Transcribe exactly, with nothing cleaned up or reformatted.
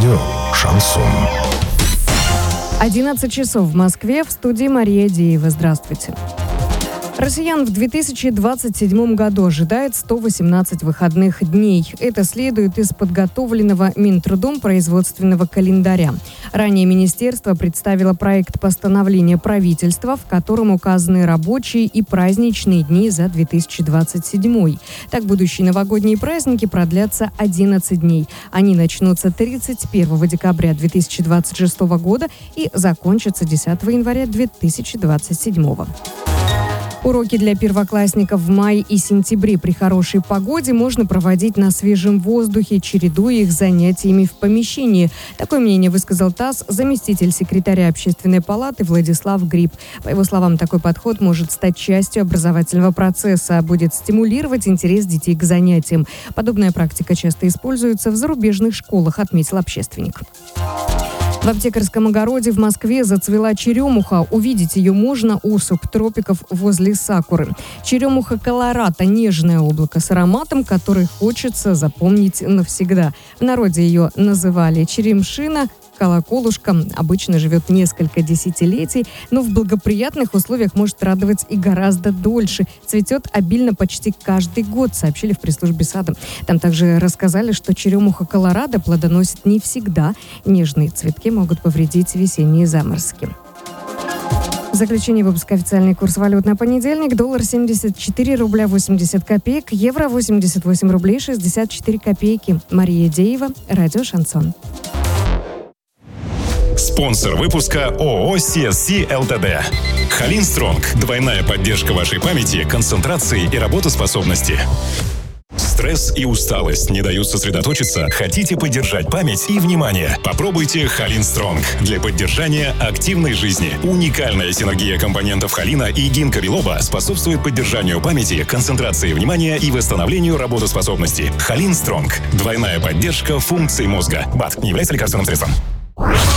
Радио «Шансон». одиннадцать часов в Москве, в студии Мария Деева. Здравствуйте. Россиян в две тысячи двадцать седьмом году ожидает сто восемнадцать выходных дней. Это следует из подготовленного Минтрудом производственного календаря. Ранее министерство представило проект постановления правительства, в котором указаны рабочие и праздничные дни за две тысячи двадцать седьмой. Так, будущие новогодние праздники продлятся одиннадцать дней. Они начнутся тридцать первого декабря две тысячи двадцать шестого года и закончатся десятого января две тысячи двадцать седьмого. Уроки для первоклассников в мае и сентябре при хорошей погоде можно проводить на свежем воздухе, чередуя их с занятиями в помещении. Такое мнение высказал ТАСС заместитель секретаря Общественной палаты Владислав Гриб. По его словам, такой подход может стать частью образовательного процесса, будет стимулировать интерес детей к занятиям. Подобная практика часто используется в зарубежных школах, отметил общественник. В аптекарском огороде в Москве зацвела черемуха. Увидеть ее можно у субтропиков возле сакуры. Черемуха колората – нежное облако с ароматом, который хочется запомнить навсегда. В народе ее называли черемшина. Колоколушка обычно живет несколько десятилетий, но в благоприятных условиях может радовать и гораздо дольше. Цветет обильно почти каждый год, сообщили в пресс-службе сада. Там также рассказали, что черемуха колорадо плодоносит не всегда. Нежные цветки могут повредить весенние заморозки. В заключение выпуска официальный курс валют на понедельник. Доллар семьдесят четыре рубля восемьдесят копеек, евро восемьдесят восемь рублей шестьдесят четыре копейки. Мария Деева, радио «Шансон». Спонсор выпуска ООО си эс си Лтд. Халин Стронг. Двойная поддержка вашей памяти, концентрации и работоспособности. Стресс и усталость не дают сосредоточиться? Хотите поддержать память и внимание? Попробуйте Халин Стронг для поддержания активной жизни. Уникальная синергия компонентов холина и гинкобилоба способствует поддержанию памяти, концентрации внимания и восстановлению работоспособности. Халин Стронг. Двойная поддержка функций мозга. БАД не является лекарственным средством.